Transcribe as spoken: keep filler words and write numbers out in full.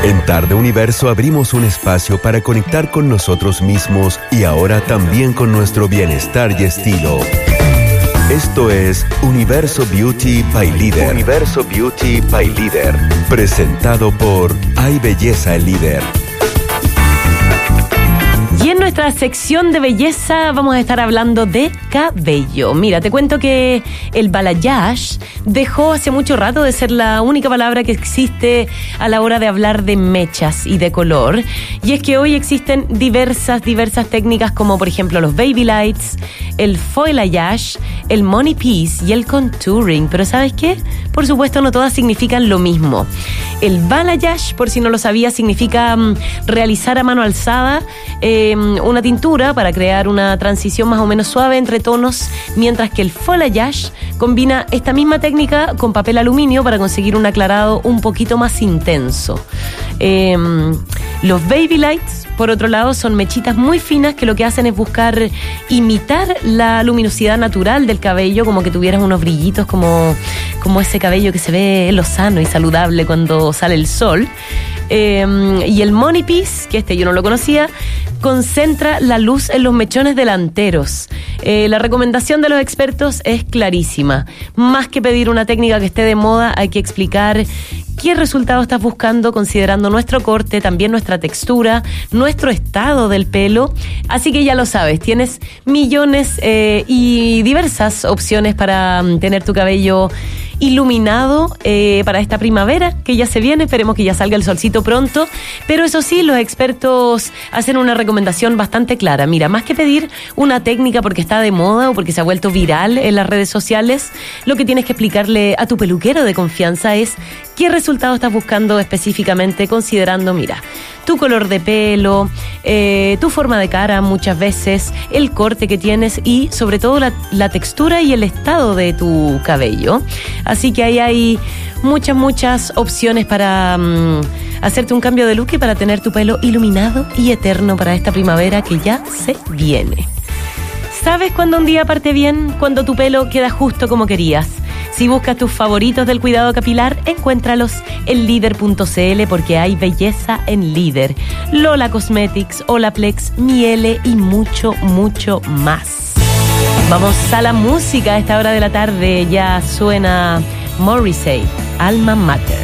En Tarde Universo abrimos un espacio para conectar con nosotros mismos y ahora también con nuestro bienestar y estilo. Esto es Universo Beauty by Líder. Universo Beauty by Líder. Presentado por Hay Belleza el Líder. Y en nuestra sección de belleza vamos a estar hablando de cabello. Mira, te cuento que el balayage dejó hace mucho rato de ser la única palabra que existe a la hora de hablar de mechas y de color. Y es que hoy existen diversas, diversas técnicas como por ejemplo los baby lights, el foilayage, el money piece y el contouring. Pero ¿sabes qué? Por supuesto no todas significan lo mismo. El balayage, por si no lo sabías, significa um, realizar a mano alzada eh, una tintura para crear una transición más o menos suave entre tonos, mientras que el foilayage combina esta misma técnica con papel aluminio para conseguir un aclarado un poquito más intenso. Eh, los baby lights, por otro lado, son mechitas muy finas que lo que hacen es buscar imitar la luminosidad natural del cabello, como que tuvieras unos brillitos, como, como ese cabello que se ve lozano y saludable cuando sale el sol. Eh, y el money piece, que este yo no lo conocía, concentra la luz en los mechones delanteros. Eh, la recomendación de los expertos es clarísima. Más que pedir una técnica que esté de moda, hay que explicar qué resultado estás buscando considerando nuestro corte, también nuestra textura, nuestro estado del pelo. Así que ya lo sabes, tienes millones eh, y diversas opciones para um, tener tu cabello iluminado eh, para esta primavera que ya se viene. Esperemos que ya salga el solcito pronto, pero eso sí, los expertos hacen una recomendación bastante clara. Mira, más que pedir una técnica porque está de moda o porque se ha vuelto viral en las redes sociales, lo que tienes que explicarle a tu peluquero de confianza es qué resultado estás buscando específicamente, considerando, mira, tu color de pelo, eh, tu forma de cara muchas veces, el corte que tienes y sobre todo la, la textura y el estado de tu cabello. Así que ahí hay muchas, muchas opciones para um, hacerte un cambio de look y para tener tu pelo iluminado y eterno para esta primavera que ya se viene. ¿Sabes cuándo un día parte bien? Cuando tu pelo queda justo como querías. Si buscas tus favoritos del cuidado capilar, encuéntralos en líder punto c l porque hay belleza en Líder. Lola Cosmetics, Olaplex, Miele y mucho, mucho más. Vamos a la música a esta hora de la tarde. Ya suena Morrissey, Alma Mater.